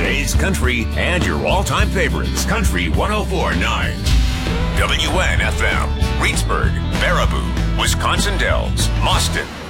today's country and your all-time favorites. Country 104.9. WNFM. Reedsburg, Baraboo, Wisconsin Dells, Mauston,